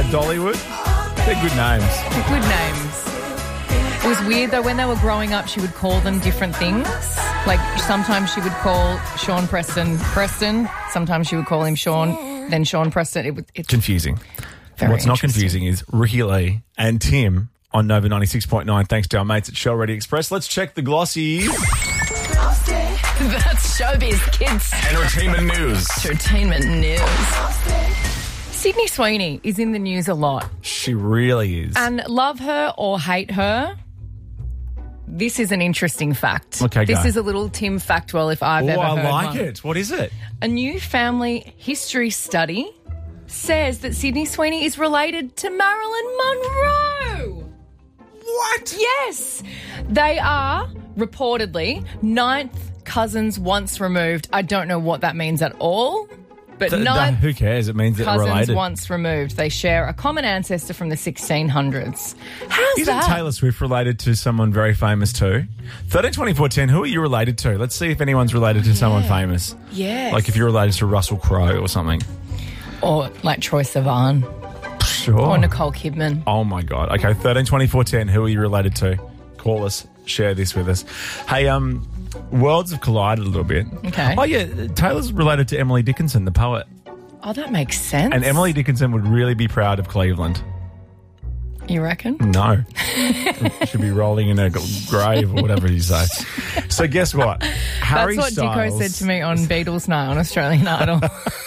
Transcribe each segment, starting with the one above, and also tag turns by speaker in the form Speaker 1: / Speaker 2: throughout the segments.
Speaker 1: Dollywood. They're good names.
Speaker 2: Good names. It was weird, though, when they were growing up, she would call them different things. Like, sometimes she would call Sean Preston Preston. Sometimes she would call him Sean, then Sean Preston. It's
Speaker 1: confusing. What's not confusing is Ricky Lee and Tim on Nova 96.9, thanks to our mates at Shell Ready Express. Let's check the glossies.
Speaker 2: That's showbiz, kids.
Speaker 1: Entertainment news.
Speaker 2: Entertainment news. Sydney Sweeney is in the news a lot.
Speaker 1: She really is.
Speaker 2: And love her or hate her, this is an interesting fact.
Speaker 1: Okay,
Speaker 2: This
Speaker 1: go.
Speaker 2: is a little Tim Factwell if I've ever heard
Speaker 1: I like
Speaker 2: one.
Speaker 1: it. What is it?
Speaker 2: A new family history study says that Sydney Sweeney is related to Marilyn Monroe.
Speaker 1: What?
Speaker 2: Yes. They are reportedly ninth cousins once removed. I don't know what that means at all. But ninth
Speaker 1: who cares? It means that they're
Speaker 2: cousins
Speaker 1: related.
Speaker 2: once removed. They share a common ancestor from the 1600s. How's
Speaker 1: Isn't
Speaker 2: that?
Speaker 1: Taylor Swift related to someone very famous too? 132410, who are you related to? Let's see if anyone's related to someone famous.
Speaker 2: Yes.
Speaker 1: Like if you're related to Russell Crowe or something.
Speaker 2: Or like Troye Sivan.
Speaker 1: Sure.
Speaker 2: Or Nicole Kidman.
Speaker 1: Oh my God. Okay, 132410, who are you related to? Call us, share this with us. Hey, worlds have collided a little bit.
Speaker 2: Okay.
Speaker 1: Oh yeah, Taylor's related to Emily Dickinson, the poet.
Speaker 2: Oh, that makes sense.
Speaker 1: And Emily Dickinson would really be proud of Cleveland.
Speaker 2: You reckon?
Speaker 1: No. Should be rolling in a grave or whatever you say. So guess what? Harry
Speaker 2: That's what
Speaker 1: Styles,
Speaker 2: Dicko said to me on Beatles Night on Australian Idol.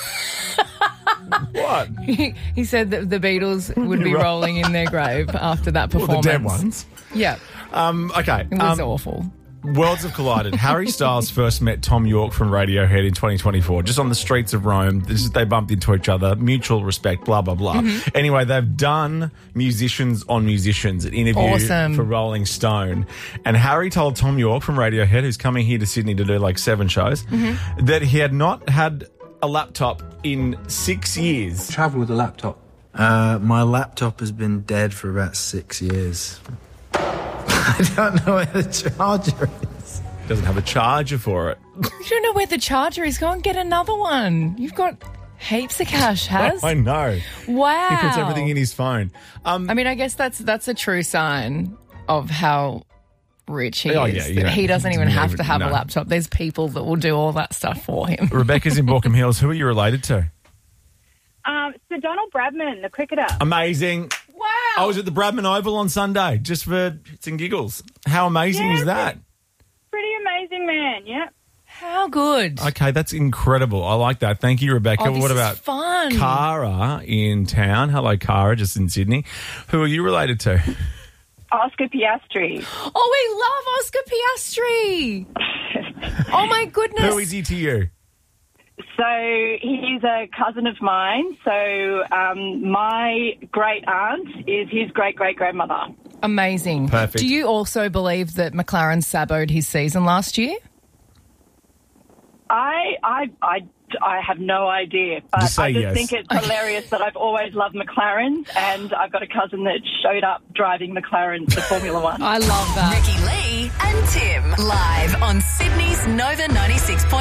Speaker 1: What?
Speaker 2: He said that the Beatles would be rolling in their grave after that performance.
Speaker 1: The dead ones.
Speaker 2: Yeah.
Speaker 1: Okay.
Speaker 2: It was awful.
Speaker 1: Worlds have collided. Harry Styles first met Tom York from Radiohead in 2024, just on the streets of Rome. They bumped into each other, mutual respect, blah, blah, blah. Anyway, they've done Musicians on Musicians, an interview for Rolling Stone. And Harry told Tom York from Radiohead, who's coming here to Sydney to do like 7 shows, that he had not had a laptop in 6 years.
Speaker 3: Travel with a laptop. My laptop has been dead for about 6 years. I don't know where the charger is.
Speaker 1: Doesn't have a charger for it.
Speaker 2: You don't know where the charger is. Go and get another one. You've got heaps of cash, Has.
Speaker 1: I know.
Speaker 2: Wow.
Speaker 1: He puts everything in his phone.
Speaker 2: I mean, I guess that's a true sign of how rich he is.
Speaker 1: Yeah,
Speaker 2: He doesn't even have to have
Speaker 1: no.
Speaker 2: a laptop. There's people that will do all that stuff for him.
Speaker 1: Rebecca's in Borkham Hills. Who are you related to?
Speaker 4: Sir Donald Bradman, the cricketer.
Speaker 1: Amazing.
Speaker 2: Wow.
Speaker 1: I was at the Bradman Oval on Sunday just for shits and giggles. How amazing is that?
Speaker 4: Pretty amazing man, yeah.
Speaker 2: How good.
Speaker 1: Okay, that's incredible. I like that. Thank you, Rebecca.
Speaker 2: Oh, this
Speaker 1: what
Speaker 2: is
Speaker 1: about
Speaker 2: fun.
Speaker 1: Cara in town? Hello, Cara, just in Sydney. Who are you related to?
Speaker 4: Oscar Piastri.
Speaker 2: Oh, we love Oscar Piastri. Oh, my goodness.
Speaker 1: Who is he to you?
Speaker 4: So he's a cousin of mine. So my great aunt is his great-great-grandmother.
Speaker 2: Amazing.
Speaker 1: Perfect.
Speaker 2: Do you also believe that McLaren saboed his season last year?
Speaker 4: I have no idea, but
Speaker 1: Just say
Speaker 4: I just
Speaker 1: yes.
Speaker 4: think it's hilarious that I've always loved McLarens, and I've got a cousin that showed up driving McLarens for Formula One.
Speaker 2: I love that.
Speaker 5: Ricky Lee and Tim live on Sydney's Nova 96.9.